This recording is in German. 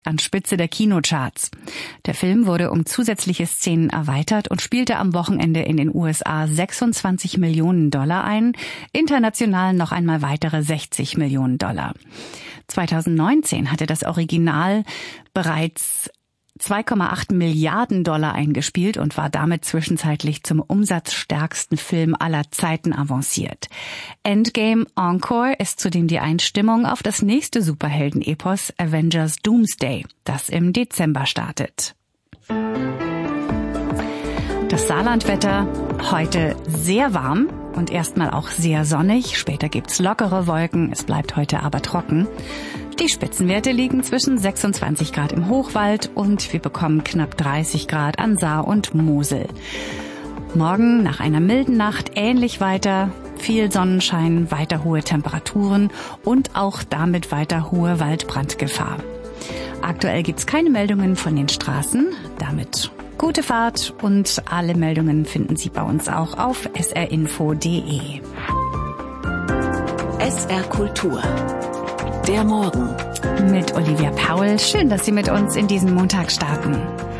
an Spitze der Kinocharts. Der Film wurde um zusätzliche Szenen erweitert und spielte am Wochenende in den USA 26 Millionen Dollar ein, international noch einmal weitere 60 Millionen Dollar. 2019 hatte das Original bereits 2,8 Milliarden Dollar eingespielt und war damit zwischenzeitlich zum umsatzstärksten Film aller Zeiten avanciert. Endgame Encore ist zudem die Einstimmung auf das nächste Superhelden-Epos Avengers Doomsday, das im Dezember startet. Das Saarlandwetter heute sehr warm und erstmal auch sehr sonnig. Später gibt's lockere Wolken, es bleibt heute aber trocken. Die Spitzenwerte liegen zwischen 26 Grad im Hochwald und wir bekommen knapp 30 Grad an Saar und Mosel. Morgen nach einer milden Nacht ähnlich weiter, viel Sonnenschein, weiter hohe Temperaturen und auch damit weiter hohe Waldbrandgefahr. Aktuell gibt's keine Meldungen von den Straßen, damit gute Fahrt und alle Meldungen finden Sie bei uns auch auf srinfo.de. SR Kultur. Der Morgen. Mit Olivia Paul. Schön, dass Sie mit uns in diesen Montag starten.